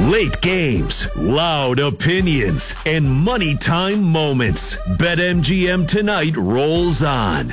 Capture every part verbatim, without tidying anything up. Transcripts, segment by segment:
Late games, loud opinions, and money time moments. BetMGM Tonight rolls on.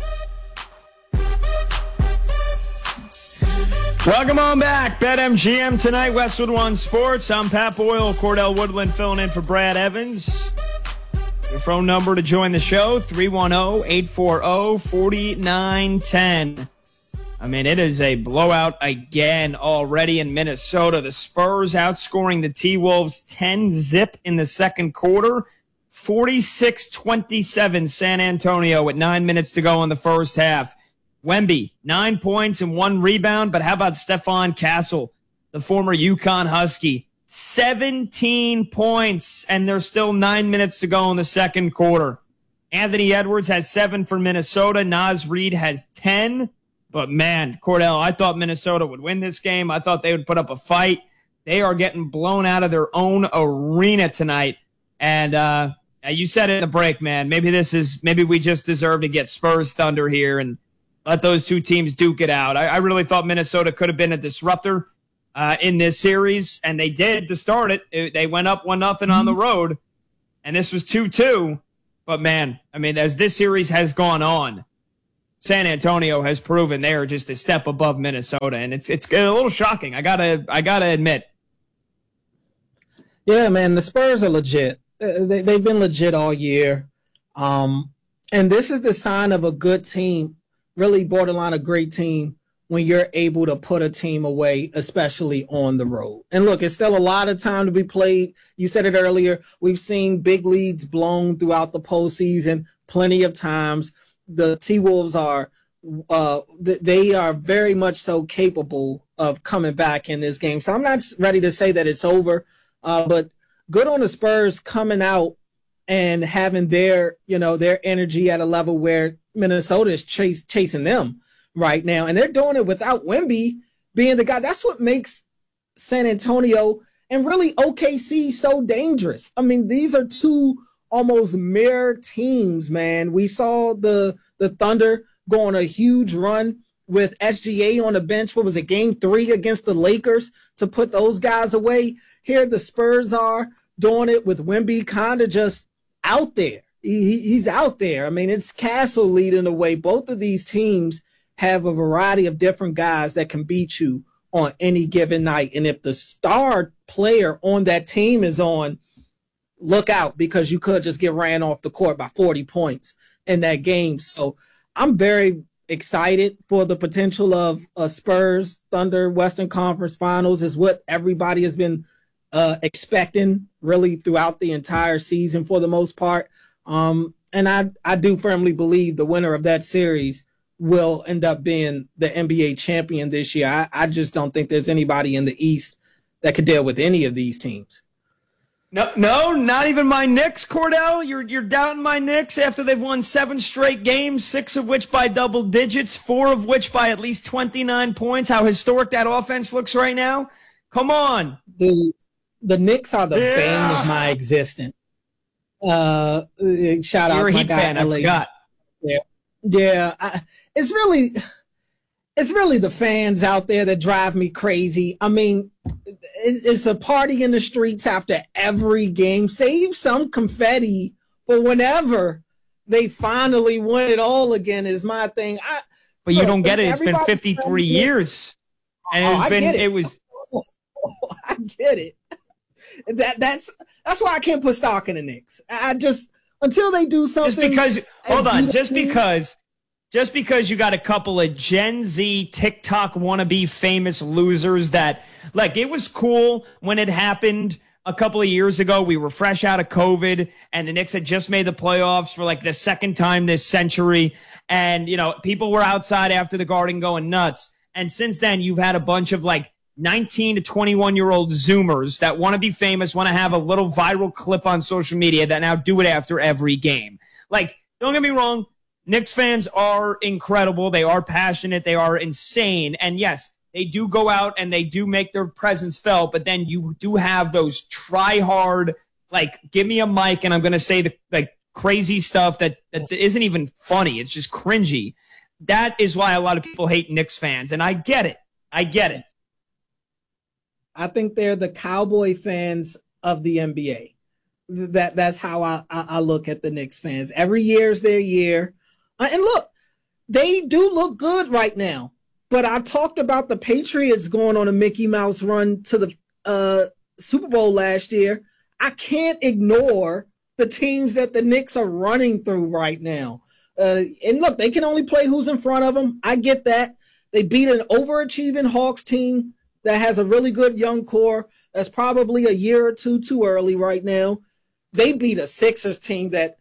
Welcome on back. BetMGM Tonight, Westwood One Sports. I'm Pat Boyle, Cordell Woodland filling in for Brad Evans. Your phone number to join the show, three one zero, eight four zero, four nine one zero. I mean, it is a blowout again already in Minnesota. The Spurs outscoring the T-Wolves ten zip in the second quarter. forty-six twenty-seven San Antonio with nine minutes to go in the first half. Wemby, nine points and one rebound, but how about Stefan Castle, the former UConn Husky? seventeen points, and there's still nine minutes to go in the second quarter. Anthony Edwards has seven for Minnesota. Naz Reid has ten. But, man, Cordell, I thought Minnesota would win this game. I thought they would put up a fight. They are getting blown out of their own arena tonight. And uh, you said it in the break, man. Maybe this is maybe we just deserve to get Spurs Thunder here and let those two teams duke it out. I, I really thought Minnesota could have been a disruptor uh, in this series, and they did to start it. it they went up one nothing on the road, and this was two two. But, man, I mean, as this series has gone on, San Antonio has proven they are just a step above Minnesota, and it's it's a little shocking. I gotta I gotta admit. Yeah, man, the Spurs are legit. They, they've been legit all year, um, and this is the sign of a good team, really borderline a great team, when you're able to put a team away, especially on the road. And look, it's still a lot of time to be played. You said it earlier. We've seen big leads blown throughout the postseason plenty of times. The T-Wolves are uh, they are very much so capable of coming back in this game. So I'm not ready to say that it's over, uh, but good on the Spurs coming out and having their, you know, their energy at a level where Minnesota is chase, chasing them right now. And they're doing it without Wemby being the guy. That's what makes San Antonio and really O K C so dangerous. I mean, these are two almost mirror teams, man. We saw the the Thunder go on a huge run with S G A on the bench. What was it, game three against the Lakers to put those guys away? Here the Spurs are doing it with Wemby kind of just out there. He, he's out there. I mean, it's Castle leading the way. Both of these teams have a variety of different guys that can beat you on any given night. And if the star player on that team is on, look out, because you could just get ran off the court by forty points in that game. So I'm very excited for the potential of a Spurs Thunder Western Conference Finals. Is what everybody has been uh, expecting really throughout the entire season for the most part. Um, and I, I do firmly believe the winner of that series will end up being the N B A champion this year. I, I just don't think there's anybody in the East that could deal with any of these teams. No, no, not even my Knicks, Cordell. You're you're doubting my Knicks after they've won seven straight games, six of which by double digits, four of which by at least twenty-nine points. How historic that offense looks right now. Come on. Dude, the Knicks are the yeah. bane of my existence. Uh, shout out You're a my Heat guy. fan, I forgot. Yeah, yeah. I, it's really, it's really the fans out there that drive me crazy. I mean, it, it's a party in the streets after every game. Save some confetti for whenever they finally win it all again. Is my thing. I, but you look, don't get it. It's been fifty-three years, and it's oh, been it. it was. I get it. That that's that's why I can't put stock in the Knicks. I just until they do something. Just because, hold on, just because, just because you got a couple of Gen Z TikTok wannabe famous losers that, like, it was cool when it happened a couple of years ago. We were fresh out of COVID, and the Knicks had just made the playoffs for like the second time this century, and you know people were outside after the Garden going nuts. And since then, you've had a bunch of like nineteen to twenty-one year old Zoomers that want to be famous, want to have a little viral clip on social media that now do it after every game. Like, don't get me wrong, Knicks fans are incredible. They are passionate. They are insane. And yes, they do go out and they do make their presence felt, but then you do have those try hard, like, give me a mic and I'm going to say the like crazy stuff that, that isn't even funny. It's just cringy. That is why a lot of people hate Knicks fans. And I get it. I get it. I think they're the Cowboy fans of the N B A. That that's how I, I, I look at the Knicks fans. Every year is their year. Uh, and look, they do look good right now. But I talked about the Patriots going on a Mickey Mouse run to the uh, Super Bowl last year. I can't ignore the teams that the Knicks are running through right now. Uh, and look, they can only play who's in front of them. I get that. They beat an overachieving Hawks team that has a really good young core that's probably a year or two too early right now. They beat a Sixers team that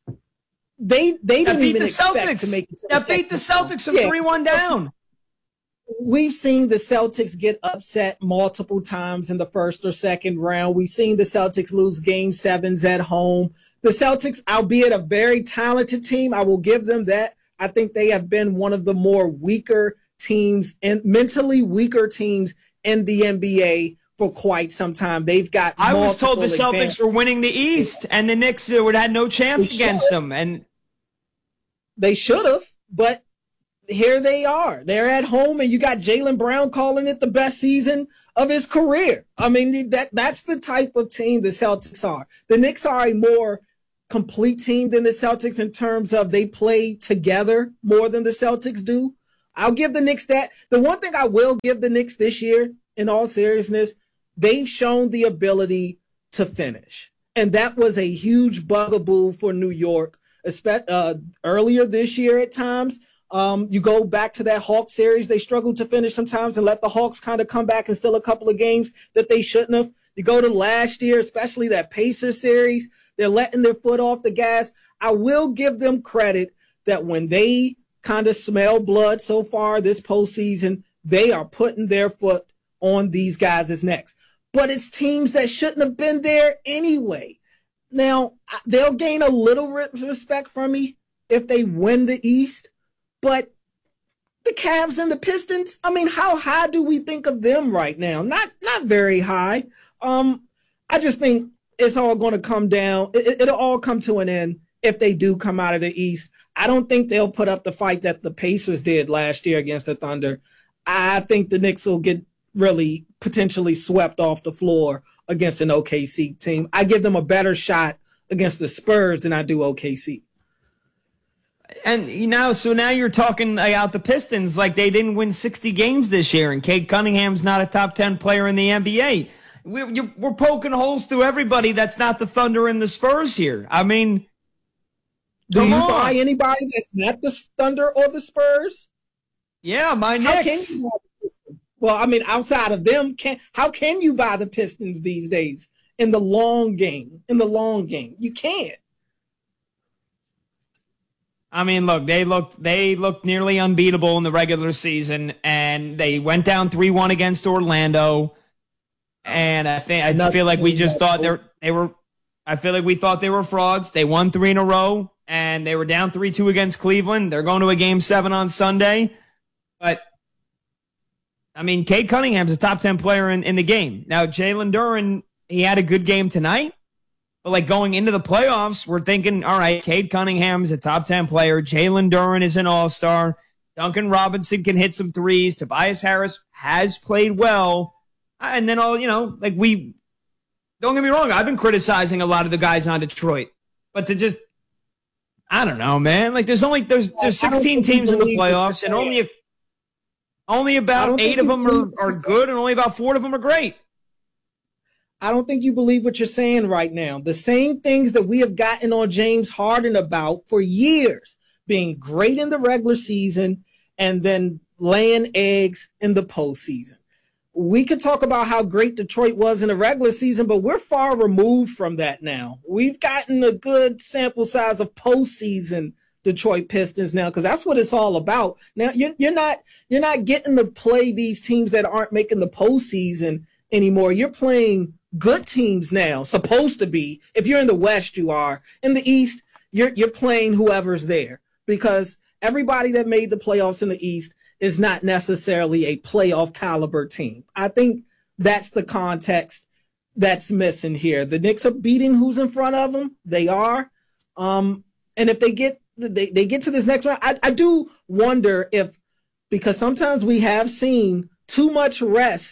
they they didn't even expect Celtics. to make it to that the beat the second Celtics from yeah. three one down. We've seen the Celtics get upset multiple times in the first or second round. We've seen the Celtics lose game sevens at home. The Celtics, albeit a very talented team, I will give them that. I think they have been one of the more weaker teams and mentally weaker teams in the N B A for quite some time. They've got I was told the Celtics examples. were winning the East and the Knicks uh, would had no chance They against them. And they should have, but here they are. They're at home, and you got Jaylen Brown calling it the best season of his career. I mean, that that's the type of team the Celtics are. The Knicks are a more complete team than the Celtics in terms of they play together more than the Celtics do. I'll give the Knicks that. The one thing I will give the Knicks this year, in all seriousness, they've shown the ability to finish. And that was a huge bugaboo for New York, especially uh, earlier this year at times. Um, you go back to that Hawks series, they struggled to finish sometimes and let the Hawks kind of come back and steal a couple of games that they shouldn't have. You go to last year, especially that Pacers series, they're letting their foot off the gas. I will give them credit that when they kind of smell blood so far this postseason, they are putting their foot on these guys' necks. But it's teams that shouldn't have been there anyway. Now, they'll gain a little respect from me if they win the East. But the Cavs and the Pistons, I mean, how high do we think of them right now? Not not very high. Um, I just think it's all going to come down. It, it'll all come to an end if they do come out of the East. I don't think they'll put up the fight that the Pacers did last year against the Thunder. I think the Knicks will get really potentially swept off the floor against an O K C team. I give them a better shot against the Spurs than I do O K C. and you know, so now you're talking about the Pistons like they didn't win sixty games this year, and Cade Cunningham's not a top ten player in the N B A. We're, you're, we're poking holes through everybody that's not the Thunder and the Spurs here. I mean, do come you on. buy anybody that's not the Thunder or the Spurs? Yeah, my How can Knicks. you buy the Pistons? Well, I mean, outside of them, can how can you buy the Pistons these days in the long game? In the long game, you can't. I mean, look, they looked they looked nearly unbeatable in the regular season, and they went down three one against Orlando. And I think I Nothing feel like we just that thought they they were. I feel like we thought they were frauds. They won three in a row, and they were down three two against Cleveland. They're going to a game seven on Sunday, but I mean, Cade Cunningham's a top ten player in, in the game. Now, Jalen Duren, he had a good game tonight. But, like, going into the playoffs, we're thinking, all right, Cade Cunningham's a top ten player. Jalen Duren is an all-star. Duncan Robinson can hit some threes. Tobias Harris has played well. And then, all you know, like, we – don't get me wrong. I've been criticizing a lot of the guys on Detroit. But to just – I don't know, man. Like, there's only – there's there's sixteen teams in the playoffs, and only a, only about eight of them are, are good, and only about four of them are great. I don't think you believe what you're saying right now. The same things that we have gotten on James Harden about for years, being great in the regular season and then laying eggs in the postseason. We could talk about how great Detroit was in the regular season, but we're far removed from that now. We've gotten a good sample size of postseason Detroit Pistons now, because that's what it's all about. Now you're, you're not you're not getting to play these teams that aren't making the postseason anymore. You're playing good teams now, supposed to be. If you're in the West, you are. In the East, you're you're playing whoever's there, because everybody that made the playoffs in the East is not necessarily a playoff caliber team. I think that's the context that's missing here. The Knicks are beating who's in front of them. They are. Um, and if they get they, they get to this next round, I, I do wonder if, because sometimes we have seen too much rest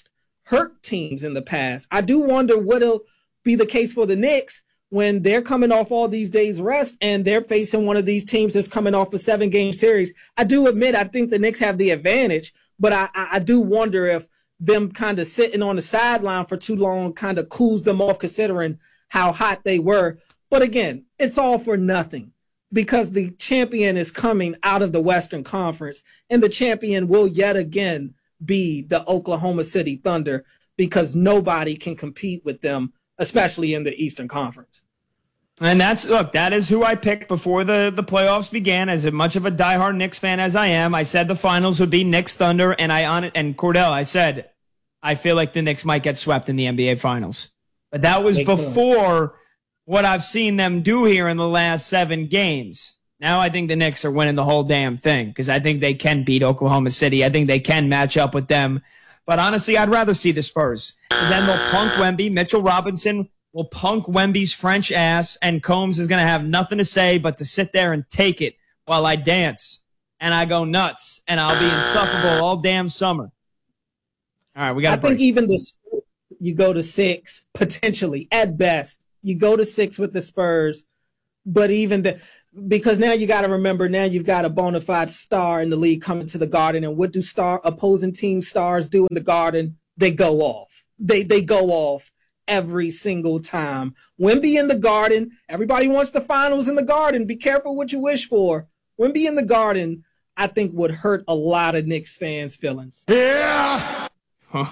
hurt teams in the past. I do wonder what'll be the case for the Knicks when they're coming off all these days rest and they're facing one of these teams that's coming off a seven game series. I do admit, I think the Knicks have the advantage, but I, I do wonder if them kind of sitting on the sideline for too long kind of cools them off considering how hot they were. But again, it's all for nothing because the champion is coming out of the Western Conference and the champion will yet again be the Oklahoma City Thunder because nobody can compete with them, especially in the Eastern Conference. And that's, look, that is who I picked before the, the playoffs began. As much of a diehard Knicks fan as I am, I said the finals would be Knicks Thunder, and I on it, and Cordell, I said, I feel like the Knicks might get swept in the N B A Finals. But that was before what I've seen them do here in the last seven games. Now I think the Knicks are winning the whole damn thing because I think they can beat Oklahoma City. I think they can match up with them. But honestly, I'd rather see the Spurs. And then they'll punk Wemby. Mitchell Robinson will punk Wemby's French ass, and Combs is going to have nothing to say but to sit there and take it while I dance. And I go nuts. And I'll be insufferable all damn summer. All right, we got I think even the you go to six, potentially, at best. You go to six with the Spurs. But even the because now you got to remember, now you've got a bona fide star in the league coming to the Garden. And what do star opposing team stars do in the Garden? They go off. They they go off every single time. Wemby in the Garden. Everybody wants the finals in the Garden. Be careful what you wish for. Wemby in the Garden, I think, would hurt a lot of Knicks fans' feelings. Yeah. Huh.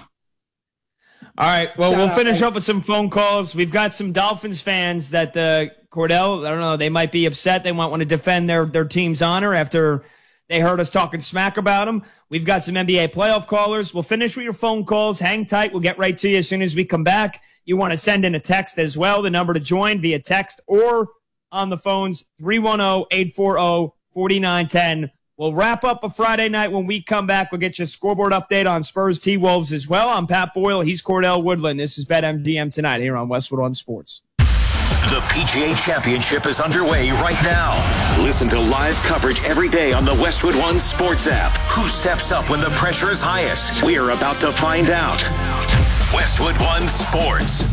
All right. Well, Shout we'll finish out. up with some phone calls. We've got some Dolphins fans that uh, Cordell, I don't know, they might be upset. They might want to defend their, their team's honor after they heard us talking smack about them. We've got some N B A playoff callers. We'll finish with your phone calls. Hang tight. We'll get right to you as soon as we come back. You want to send in a text as well. The number to join via text or on the phones, three one zero, eight four zero, four nine one zero. We'll wrap up a Friday night. When we come back, we'll get you a scoreboard update on Spurs T-Wolves as well. I'm Pat Boyle. He's Cordell Woodland. This is BetMGM Tonight here on Westwood One Sports. The P G A Championship is underway right now. Listen to live coverage every day on the Westwood One Sports app. Who steps up when the pressure is highest? We're about to find out. Westwood One Sports.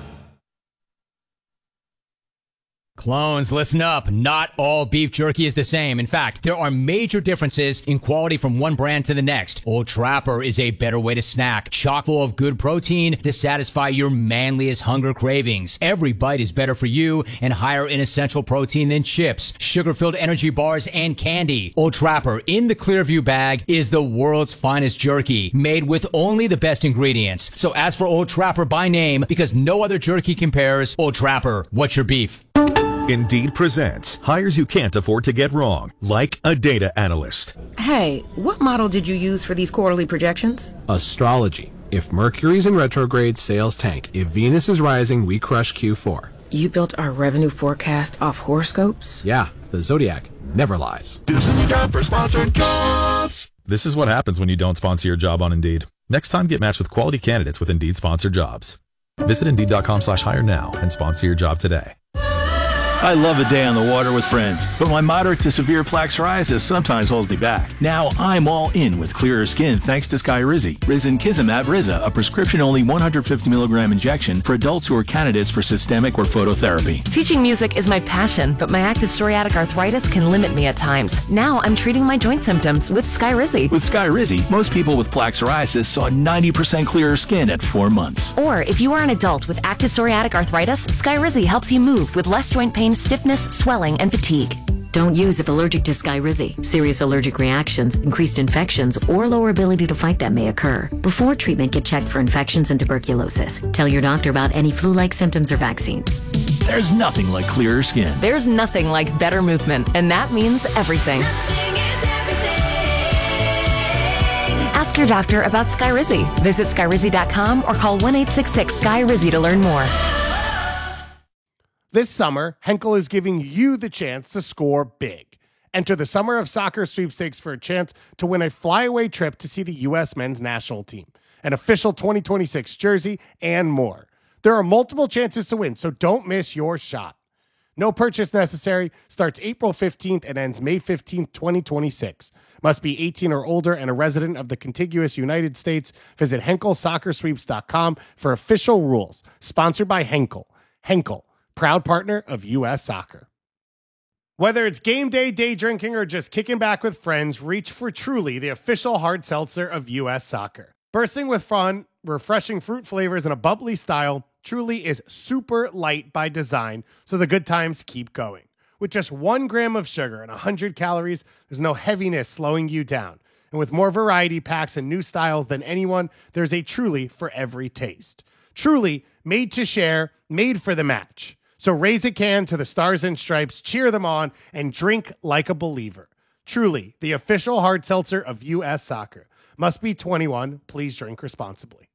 Clones, listen up. Not all beef jerky is the same. In fact, there are major differences in quality from one brand to the next. Old Trapper is a better way to snack, chock full of good protein to satisfy your manliest hunger cravings. Every bite is better for you and higher in essential protein than chips, sugar-filled energy bars, and candy. Old Trapper in the Clearview bag is the world's finest jerky, made with only the best ingredients. So ask for Old Trapper by name because no other jerky compares. Old Trapper, what's your beef? Indeed presents hires you can't afford to get wrong, like a data analyst. Hey, what model did you use for these quarterly projections? Astrology. If Mercury's in retrograde, sales tank. If Venus is rising, we crush Q four. You built our revenue forecast off horoscopes? Yeah, the Zodiac never lies. This is a job for sponsored jobs. This is what happens when you don't sponsor your job on Indeed. Next time, get matched with quality candidates with Indeed sponsored jobs. Visit Indeed.com slash hire now and sponsor your job today. I love a day on the water with friends, but my moderate to severe plaque psoriasis sometimes holds me back. Now I'm all in with clearer skin thanks to Skyrizi. Risankizumab Riza, a prescription-only one hundred fifty milligram injection for adults who are candidates for systemic or phototherapy. Teaching music is my passion, but my active psoriatic arthritis can limit me at times. Now I'm treating my joint symptoms with Skyrizi. With Skyrizi, most people with plaque psoriasis saw ninety percent clearer skin at four months. Or if you are an adult with active psoriatic arthritis, Skyrizi helps you move with less joint pain, stiffness, swelling, and fatigue. Don't use if allergic to Skyrizi. Serious allergic reactions, increased infections, or lower ability to fight them may occur. Before treatment, get checked for infections and tuberculosis. Tell your doctor about any flu-like symptoms or vaccines. There's nothing like clearer skin. There's nothing like better movement, and that means everything. Ask your doctor about Skyrizi. Visit Skyrizi dot com or call one eight six six S K Y R I Z I to learn more. This summer, Henkel is giving you the chance to score big. Enter the Summer of Soccer sweepstakes for a chance to win a flyaway trip to see the U S men's national team, an official twenty twenty-six jersey, and more. There are multiple chances to win, so don't miss your shot. No purchase necessary. Starts April fifteenth and ends May fifteenth, twenty twenty-six. Must be eighteen or older and a resident of the contiguous United States. Visit Henkel Soccer Sweeps dot com for official rules. Sponsored by Henkel. Henkel, proud partner of U S Soccer. Whether it's game day, day drinking, or just kicking back with friends, reach for Truly, the official hard seltzer of U S Soccer. Bursting with fun, refreshing fruit flavors, and a bubbly style, Truly is super light by design, so the good times keep going. With just one gram of sugar and one hundred calories, there's no heaviness slowing you down. And with more variety packs and new styles than anyone, there's a Truly for every taste. Truly, made to share, made for the match. So raise a can to the Stars and Stripes, cheer them on, and drink like a believer. Truly, the official hard seltzer of U S Soccer. Must be twenty-one. Please drink responsibly.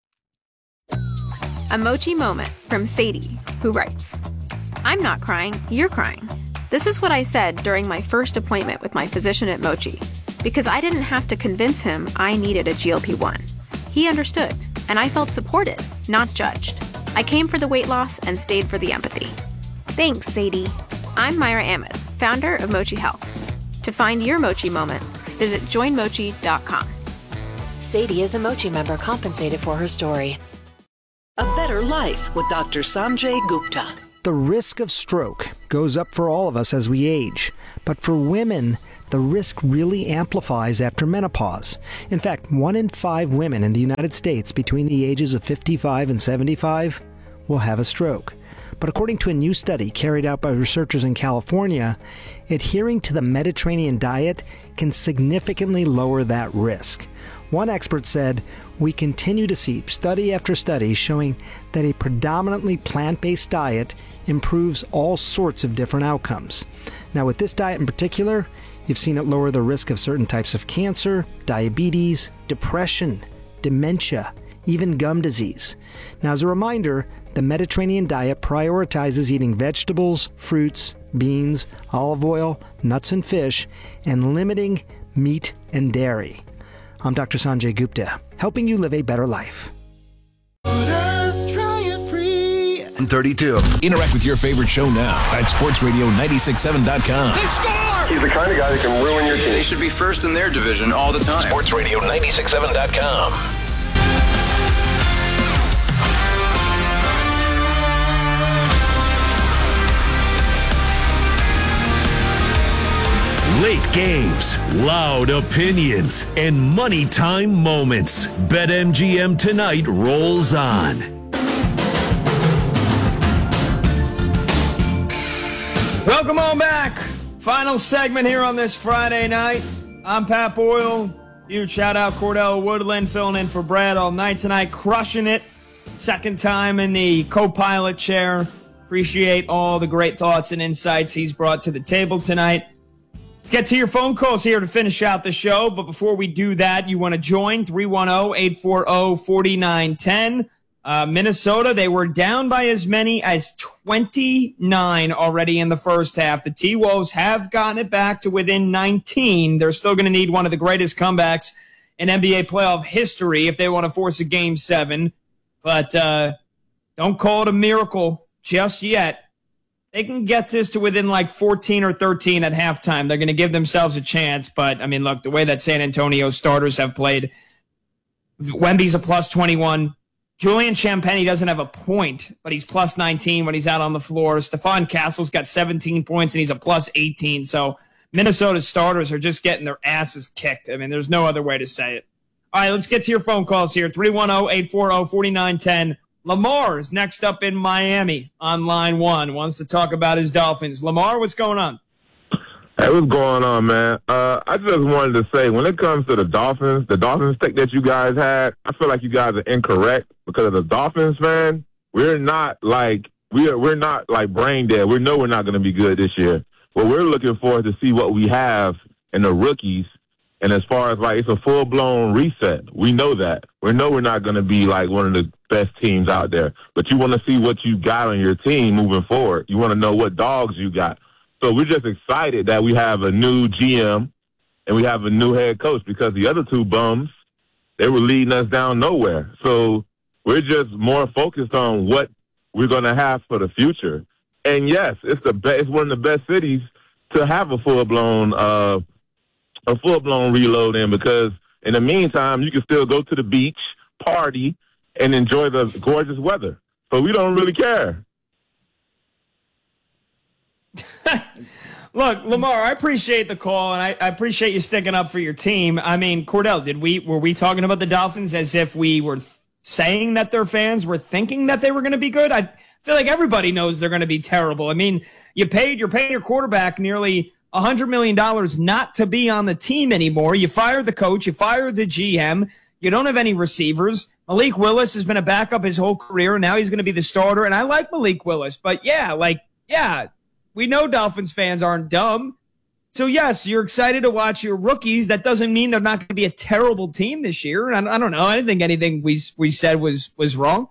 A Mochi moment from Sadie, who writes, I'm not crying, you're crying. This is what I said during my first appointment with my physician at Mochi, because I didn't have to convince him I needed a G L P one. He understood, and I felt supported, not judged. I came for the weight loss and stayed for the empathy. Thanks, Sadie. I'm Myra Ahmed, founder of Mochi Health. To find your Mochi moment, visit join mochi dot com. Sadie is a Mochi member compensated for her story. A better life with Doctor Sanjay Gupta. The risk of stroke goes up for all of us as we age, but for women, the risk really amplifies after menopause. In fact, one in five women in the United States between the ages of fifty-five and seventy-five will have a stroke. But according to a new study carried out by researchers in California, adhering to the Mediterranean diet can significantly lower that risk. One expert said, we continue to see study after study showing that a predominantly plant-based diet improves all sorts of different outcomes. Now, with this diet in particular, you've seen it lower the risk of certain types of cancer, diabetes, depression, dementia, even gum disease. Now, as a reminder, the Mediterranean diet prioritizes eating vegetables, fruits, beans, olive oil, nuts and fish, and limiting meat and dairy. I'm Doctor Sanjay Gupta, helping you live a better life. thirty-two. Interact with your favorite show now at sports radio nine six seven dot com. They score! He's the kind of guy that can ruin your team. They should be first in their division all the time. sports radio nine six seven dot com. Late games, loud opinions, and money time moments. BetMGM Tonight rolls on. Welcome on back. Final segment here on this Friday night. I'm Pat Boyle. Huge shout out Cordell Woodland filling in for Brad all night tonight, crushing it. Second time in the co-pilot chair. Appreciate all the great thoughts and insights he's brought to the table tonight. Let's get to your phone calls here to finish out the show. But before we do that, you want to join three one zero, eight four zero, four nine one zero. Uh, Minnesota, they were down by as many as twenty-nine already in the first half. The T-Wolves have gotten it back to within nineteen. They're still going to need one of the greatest comebacks in N B A playoff history if they want to force a game seven. But uh, don't call it a miracle just yet. They can get this to within like fourteen or thirteen at halftime. They're going to give themselves a chance. But, I mean, look, the way that San Antonio starters have played, Wemby's a plus twenty-one. Julian Champagny doesn't have a point, but he's plus nineteen when he's out on the floor. Stephon Castle's got seventeen points, and he's a plus eighteen. So Minnesota's starters are just getting their asses kicked. I mean, there's no other way to say it. All right, let's get to your phone calls here. three one zero, eight four zero, four nine one zero. Lamar is next up in Miami on line one. Wants to talk about his Dolphins. Lamar, what's going on? Hey, what's going on, man? Uh, I just wanted to say, when it comes to the Dolphins, the Dolphins pick that you guys had, I feel like you guys are incorrect because of the Dolphins, man. We're not like we are. We're not like brain dead. We know we're not going to be good this year. What we're looking for is to see what we have in the rookies. And as far as, like, it's a full-blown reset. We know that. We know we're not going to be, like, one of the best teams out there. But you want to see what you got on your team moving forward. You want to know what dogs you got. So we're just excited that we have a new G M and we have a new head coach because the other two bums, they were leading us down nowhere. So we're just more focused on what we're going to have for the future. And yes, it's the best. It's one of the best cities to have a full blown uh, a full blown reload in, because in the meantime you can still go to the beach, party, and enjoy the gorgeous weather. So we don't really care. Look, Lamar, I appreciate the call, and I, I appreciate you sticking up for your team. I mean, Cordell, did we were we talking about the Dolphins as if we were th- saying that their fans were thinking that they were going to be good? I feel like everybody knows they're going to be terrible. I mean, you paid you're paying your quarterback nearly one hundred million dollars not to be on the team anymore. You fired the coach, you fired the G M, you don't have any receivers. Malik Willis has been a backup his whole career, and now he's going to be the starter. And I like Malik Willis, but yeah, like, yeah. We know Dolphins fans aren't dumb. So, yes, you're excited to watch your rookies. That doesn't mean they're not going to be a terrible team this year. And I, I don't know. I didn't think anything we we said was, was wrong.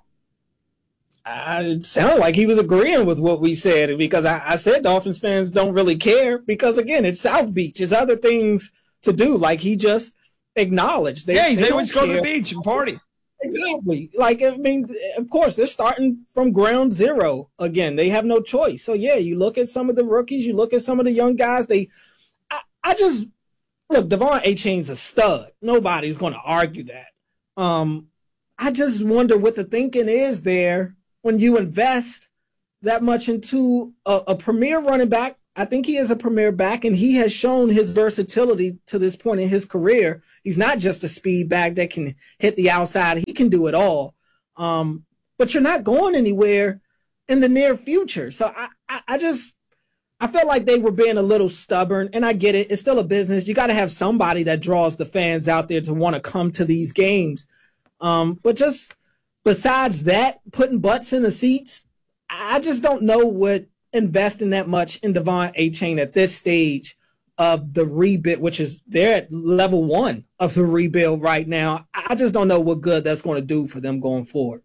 Uh, it sounded like he was agreeing with what we said, because I, I said Dolphins fans don't really care because, again, it's South Beach. There's other things to do. Like he just acknowledged. They, yeah, he they said, don't let's go to the care. beach and party. Exactly. Like, I mean, of course, they're starting from ground zero again. They have no choice. So, yeah, you look at some of the rookies, you look at some of the young guys. They, I, I just, look, Devon Achane's a stud. Nobody's going to argue that. Um, I just wonder what the thinking is there when you invest that much into a, a premier running back. I think he is a premier back, and he has shown his versatility to this point in his career. He's not just a speed back that can hit the outside. He can do it all. Um, but you're not going anywhere in the near future. So I, I, I just I felt like they were being a little stubborn, and I get it. It's still a business. You got to have somebody that draws the fans out there to want to come to these games. Um, but just besides that, putting butts in the seats, I just don't know what investing that much in Devon Achane at this stage of the rebuild, which is they're at level one of the rebuild right now. I just don't know what good that's going to do for them going forward.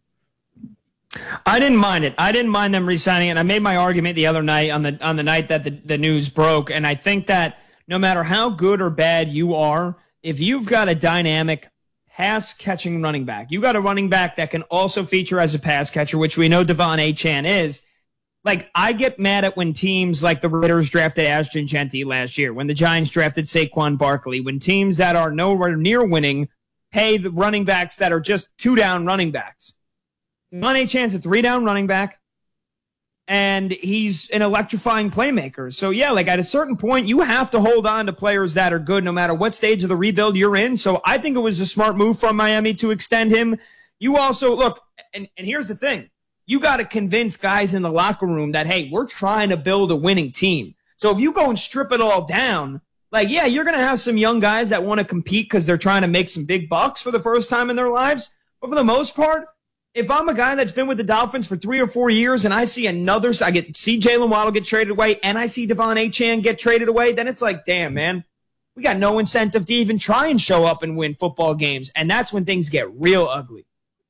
I didn't mind it. I didn't mind them re-signing it. I made my argument the other night on the on the night that the, the news broke, and I think that no matter how good or bad you are, if you've got a dynamic pass-catching running back, you got a running back that can also feature as a pass catcher, which we know Devon Achane is. Like, I get mad at when teams like the Raiders drafted Ashton Genty last year, when the Giants drafted Saquon Barkley, when teams that are nowhere near winning pay the running backs that are just two-down running backs. Devon Achane's a three-down running back, and he's an electrifying playmaker. So, yeah, like at a certain point, you have to hold on to players that are good no matter what stage of the rebuild you're in. So I think it was a smart move from Miami to extend him. You also, look, and, and here's the thing. You got to convince guys in the locker room that, hey, we're trying to build a winning team. So if you go and strip it all down, like, yeah, you're going to have some young guys that want to compete because they're trying to make some big bucks for the first time in their lives. But for the most part, if I'm a guy that's been with the Dolphins for three or four years and I see another, I get see Jalen Waddle get traded away and I see Devon Achane get traded away, then it's like, damn, man, we got no incentive to even try and show up and win football games. And that's when things get real ugly.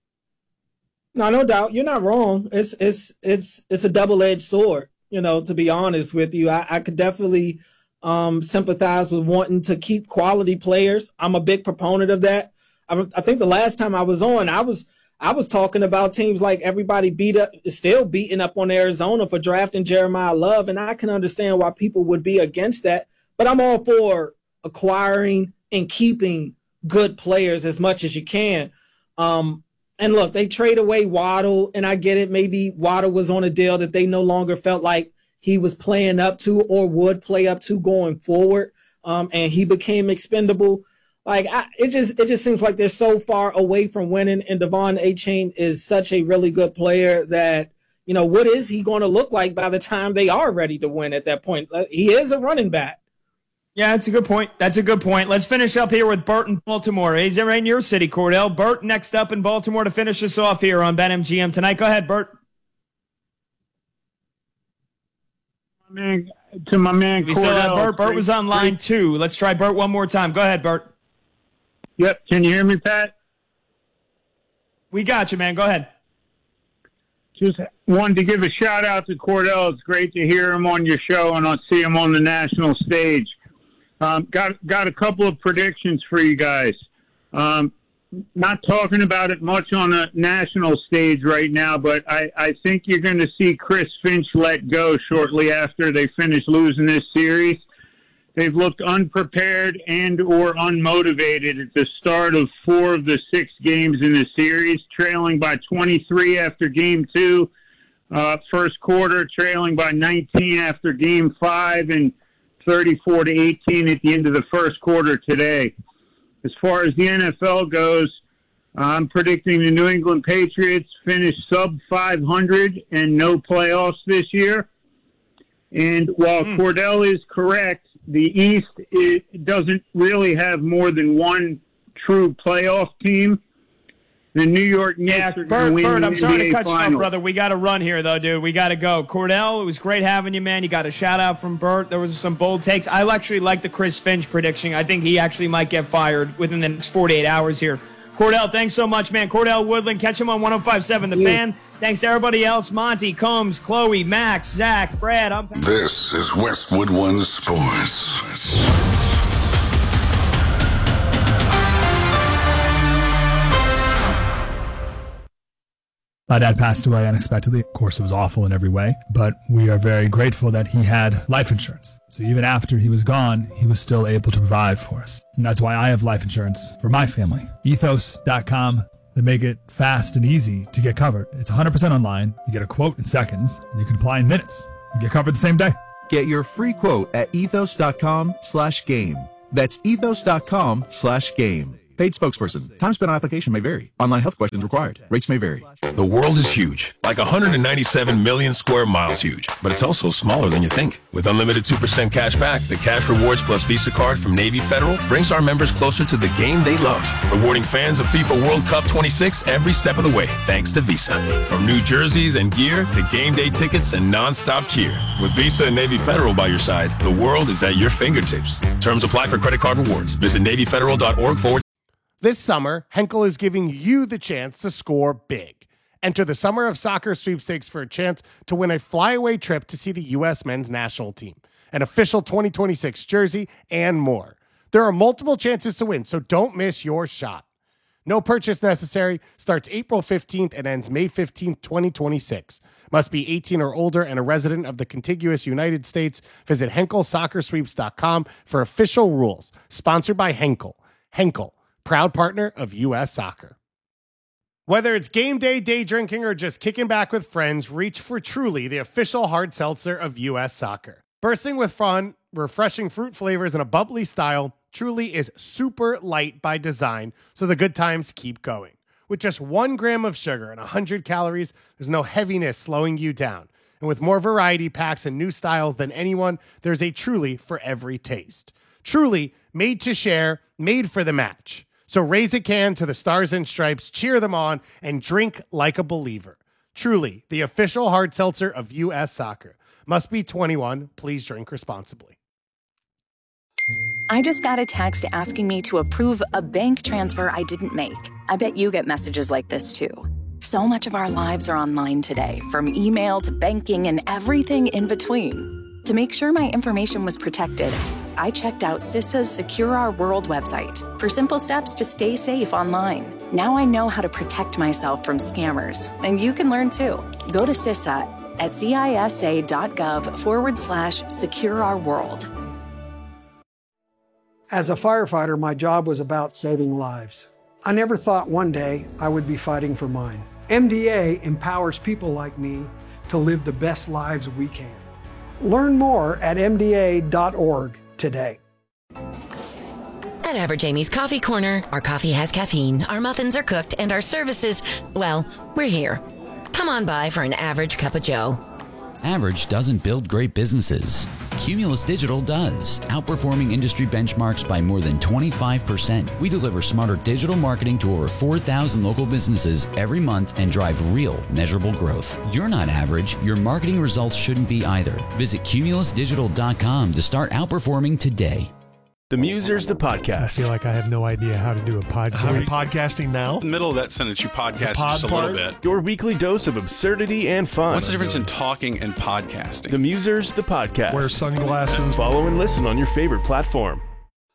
No, no doubt. You're not wrong. It's it's it's it's a double-edged sword, you know, to be honest with you. I, I could definitely um, sympathize with wanting to keep quality players. I'm a big proponent of that. I, I think the last time I was on, I was I was talking about teams like everybody beat up, still beating up on Arizona for drafting Jeremiah Love, and I can understand why people would be against that. But I'm all for acquiring and keeping good players as much as you can. Um, And look, they trade away Waddle, and I get it. Maybe Waddle was on a deal that they no longer felt like he was playing up to or would play up to going forward, um, and he became expendable. Like I, it just, it just seems like they're so far away from winning. And Devon Achane is such a really good player that, you know, what is he going to look like by the time they are ready to win at that point? He is a running back. Yeah, that's a good point. That's a good point. Let's finish up here with Bert in Baltimore. He's right in your city, Cordell. Bert next up in Baltimore to finish us off here on BetMGM tonight. Go ahead, Bert. My man, to my man, we Cordell. Still have Bert. Bert was on line two. Let's try Bert one more time. Go ahead, Bert. Yep. Can you hear me, Pat? We got you, man. Go ahead. Just wanted to give a shout out to Cordell. It's great to hear him on your show and I'll see him on the national stage. Um, got got a couple of predictions for you guys. Um, not talking about it much on a national stage right now, but I, I think you're going to see Chris Finch let go shortly after they finish losing this series. They've looked unprepared and or unmotivated at the start of four of the six games in the series, trailing by twenty-three after game two, uh, first quarter, trailing by nineteen after game five, and thirty-four to eighteen at the end of the first quarter today. As far as the N F L goes, I'm predicting the New England Patriots finish sub five hundred and no playoffs this year. And while mm. Cordell is correct, the East it doesn't really have more than one true playoff team. The New York Knicks yeah, are going to win Bert, the I'm sorry N B A to cut Finals. you off, brother. We got to run here, though, dude. We got to go. Cordell, it was great having you, man. You got a shout-out from Bert. There was some bold takes. I actually like the Chris Finch prediction. I think he actually might get fired within the next forty-eight hours here. Cordell, thanks so much, man. Cordell Woodland, catch him on one oh five point seven The yeah. Fan. Thanks to everybody else. Monty, Combs, Chloe, Max, Zach, Brad. I'm This is Westwood One Sports. My dad passed away unexpectedly. Of course, it was awful in every way, but we are very grateful that he had life insurance. So even after he was gone, he was still able to provide for us. And that's why I have life insurance for my family. ethos dot com. They make it fast and easy to get covered. It's one hundred percent online. You get a quote in seconds, and you can apply in minutes. You get covered the same day. Get your free quote at ethos dot com slash game. That's ethos dot com slash game. Paid spokesperson. Time spent on application may vary. Online health questions required. Rates may vary. The world is huge, like one hundred ninety-seven million square miles huge, but it's also smaller than you think. With unlimited two percent cash back, the Cash Rewards Plus Visa card from Navy Federal brings our members closer to the game they love, rewarding fans of FIFA World Cup twenty-six every step of the way, thanks to Visa. From new jerseys and gear to game day tickets and non-stop cheer. With Visa and Navy Federal by your side, the world is at your fingertips. Terms apply for credit card rewards. Visit navy federal dot org forward. This summer, Henkel is giving you the chance to score big. Enter the Summer of Soccer sweepstakes for a chance to win a flyaway trip to see the U S men's national team, an official twenty twenty-six jersey, and more. There are multiple chances to win, so don't miss your shot. No purchase necessary. Starts April fifteenth and ends May fifteenth, twenty twenty-six. Must be eighteen or older and a resident of the contiguous United States. Visit henkel soccer sweeps dot com for official rules. Sponsored by Henkel. Henkel, proud partner of U S Soccer. Whether it's game day, day drinking, or just kicking back with friends, reach for Truly, the official hard seltzer of U S Soccer. Bursting with fun, refreshing fruit flavors, and a bubbly style, Truly is super light by design, so the good times keep going. With just one gram of sugar and one hundred calories, there's no heaviness slowing you down. And with more variety packs and new styles than anyone, there's a Truly for every taste. Truly, made to share, made for the match. So raise a can to the Stars and Stripes, cheer them on, and drink like a believer. Truly, the official hard seltzer of U S Soccer. Must be twenty-one. Please drink responsibly. I just got a text asking me to approve a bank transfer I didn't make. I bet you get messages like this too. So much of our lives are online today, from email to banking and everything in between. To make sure my information was protected, I checked out CISA's Secure Our World website for simple steps to stay safe online. Now I know how to protect myself from scammers, and you can learn too. Go to CISA at cisa.gov forward slash secure our world. As a firefighter, my job was about saving lives. I never thought one day I would be fighting for mine. M D A empowers people like me to live the best lives we can. Learn more at m d a dot org today. At Average Amy's Coffee Corner, our coffee has caffeine, our muffins are cooked, and our services, well, we're here. Come on by for an average cup of joe. Average doesn't build great businesses. Cumulus Digital does, outperforming industry benchmarks by more than twenty-five percent. We deliver smarter digital marketing to over four thousand local businesses every month and drive real, measurable growth. You're not average. Your marketing results shouldn't be either. Visit cumulus digital dot com to start outperforming today. The Musers, the podcast. I feel like I have no idea how to do a podcast. How are you podcasting now? In the middle of that sentence, you podcast pod just a part? little bit. Your weekly dose of absurdity and fun. What's the difference in talking and podcasting? The Musers, the podcast. Wear sunglasses. Follow and listen on your favorite platform.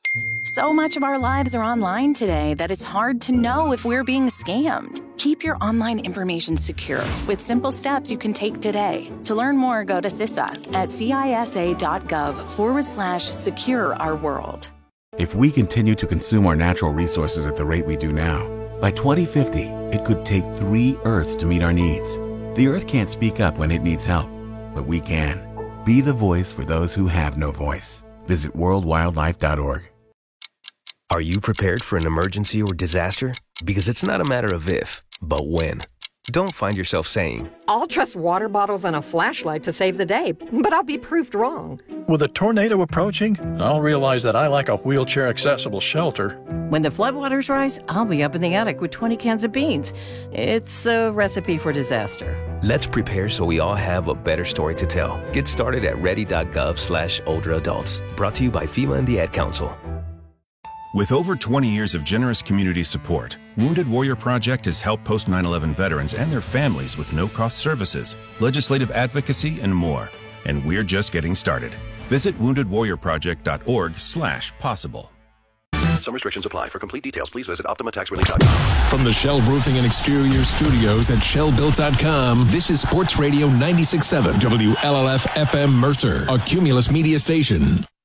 So much of our lives are online today that it's hard to know if we're being scammed. Keep your online information secure with simple steps you can take today. To learn more, go to CISA at cisa.gov forward slash secure our world. If we continue to consume our natural resources at the rate we do now, by twenty fifty, it could take three Earths to meet our needs. The Earth can't speak up when it needs help, but we can. Be the voice for those who have no voice. Visit world wildlife dot org. Are you prepared for an emergency or disaster? Because it's not a matter of if, but when. Don't find yourself saying, I'll trust water bottles and a flashlight to save the day, but I'll be proved wrong. With a tornado approaching, I'll realize that I lack a wheelchair-accessible shelter. When the floodwaters rise, I'll be up in the attic with twenty cans of beans. It's a recipe for disaster. Let's prepare so we all have a better story to tell. Get started at ready.gov slash older adults. Brought to you by FEMA and the Ad Council. With over twenty years of generous community support, Wounded Warrior Project has helped post nine eleven veterans and their families with no-cost services, legislative advocacy, and more. And we're just getting started. Visit wounded warrior project dot org slash possible. Some restrictions apply. For complete details, please visit optima tax relief dot com. From the Shell Roofing and Exterior Studios at shell built dot com, this is Sports Radio ninety-six point seven W L L F F M Mercer, a Cumulus media station.